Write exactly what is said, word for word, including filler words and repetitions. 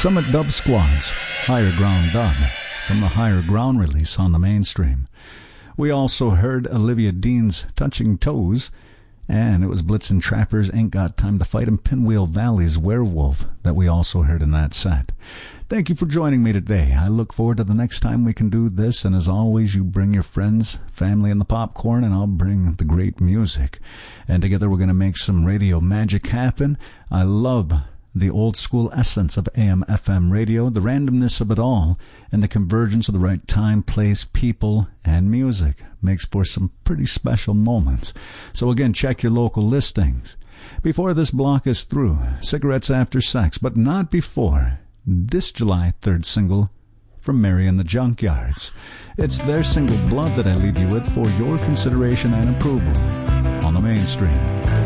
Summit Dub Squad's Higher Ground Dub from the Higher Ground release on the Mainstream. We also heard Olivia Dean's Touching Toes, and it was Blitzen Trapper's Ain't Got Time to Fight and Pinwheel Valley's Werewolf that we also heard in that set. Thank you for joining me today. I look forward to the next time we can do this, and as always, you bring your friends, family, and the popcorn, and I'll bring the great music. And together we're going to make some radio magic happen. I love the old-school essence of A M F M radio, the randomness of it all, and the convergence of the right time, place, people, and music makes for some pretty special moments. So again, check your local listings. Before this block is through, Cigarettes After Sex, but not before this July third single from Mary and the Junkyards. It's their single Blood that I leave you with for your consideration and approval on the Mainstream.